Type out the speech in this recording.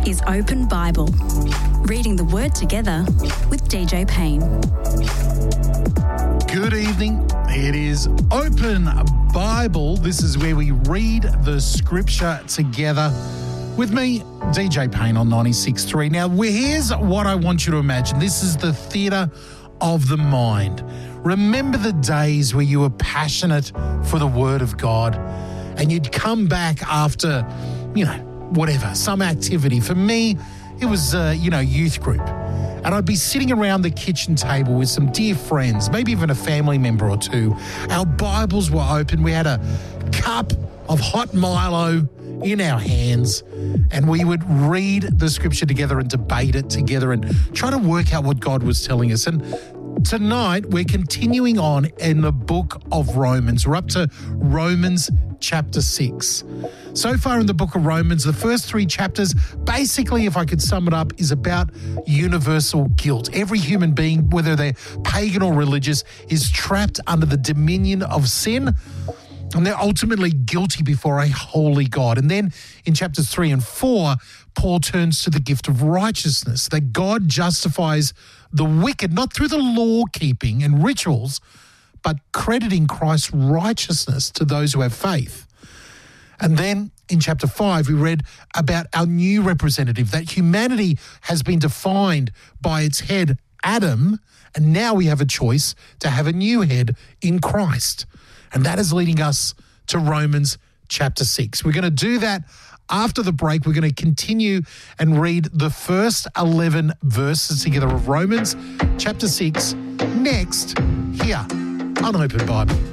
is Open Bible, reading the Word together with DJ Payne. Good evening. It is Open Bible. This is where we read the Scripture together with me, DJ Payne on 96.3. Now, here's what I want you to imagine. This is the theatre of the mind. Remember the days where you were passionate for the Word of God and you'd come back after, whatever, some activity. For me, it was, youth group. And I'd be sitting around the kitchen table with some dear friends, maybe even a family member or two. Our Bibles were open. We had a cup of hot Milo in our hands, and we would read the Scripture together and debate it together and try to work out what God was telling us. And tonight, we're continuing on in the book of Romans. We're up to Romans chapter 6. So far in the book of Romans, the first 3 chapters, basically, if I could sum it up, is about universal guilt. Every human being, whether they're pagan or religious, is trapped under the dominion of sin, and they're ultimately guilty before a holy God. And then in chapters 3 and 4, Paul turns to the gift of righteousness, that God justifies the wicked, not through the law-keeping and rituals, but crediting Christ's righteousness to those who have faith. And then in chapter 5, we read about our new representative, that humanity has been defined by its head, Adam, and now we have a choice to have a new head in Christ. And that is leading us to Romans chapter 6. We're going to do that after the break. We're going to continue and read the first 11 verses together of Romans chapter 6 next here on Open Bible.